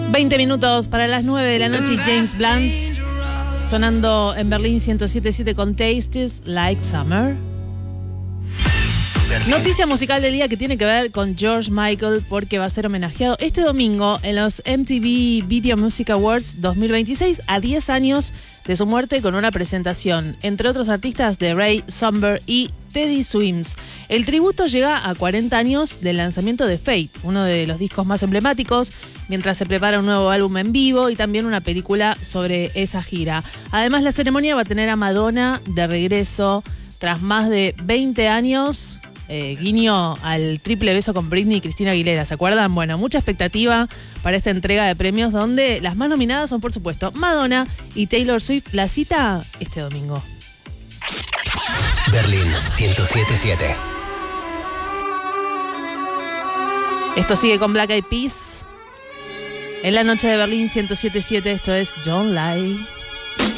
20 minutos para las 9 de la noche y James Blunt sonando en Berlín 107.7 con Tastes Like Summer. Noticia musical del día que tiene que ver con George Michael porque va a ser homenajeado este domingo en los MTV Video Music Awards 2026 a 10 años de su muerte con una presentación, entre otros artistas, de Ray Somber y Teddy Swims. El tributo llega a 40 años del lanzamiento de Fate, uno de los discos más emblemáticos, mientras se prepara un nuevo álbum en vivo y también una película sobre esa gira. Además, la ceremonia va a tener a Madonna de regreso tras más de 20 años. Guiño al triple beso con Britney y Cristina Aguilera, ¿se acuerdan? Bueno, mucha expectativa para esta entrega de premios donde las más nominadas son, por supuesto, Madonna y Taylor Swift. La cita este domingo. Berlín 107.7. Esto sigue con Black Eyed Peas. En la noche de Berlín 107.7, esto es Don't Lie.